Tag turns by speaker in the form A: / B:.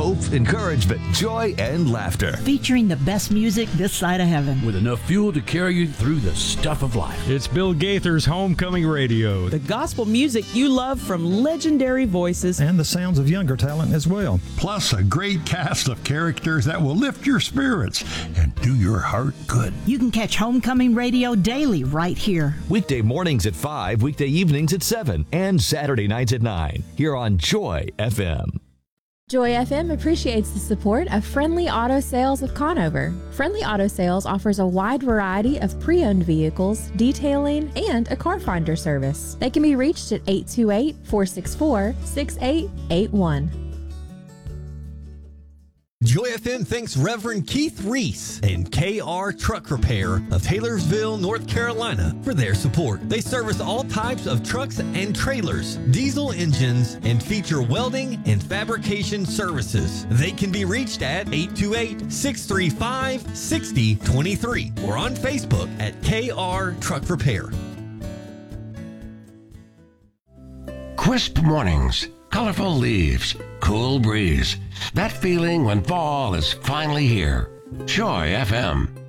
A: hope, encouragement, joy, and laughter.
B: Featuring the best music this side of heaven.
C: With enough fuel to carry you through the stuff of life.
D: It's Bill Gaither's Homecoming Radio.
E: The gospel music you love from legendary voices.
F: And the sounds of younger talent as well.
G: Plus a great cast of characters that will lift your spirits and do your heart good.
B: You can catch Homecoming Radio daily right here.
A: Weekday mornings at 5, weekday evenings at 7, and Saturday nights at 9, here on Joy FM.
H: Joy FM appreciates the support of Friendly Auto Sales of Conover. Friendly Auto Sales offers a wide variety of pre-owned vehicles, detailing, and a car finder service. They can be reached at 828-464-6881.
I: Joy FM thanks Reverend Keith Reese and KR Truck Repair of Taylorsville, North Carolina for their support. They service all types of trucks and trailers, diesel engines, and feature welding and fabrication services. They can be reached at 828-635-6023 or on Facebook at KR Truck Repair.
J: Crisp mornings, colorful leaves, cool breeze. That feeling when fall is finally here. Joy FM.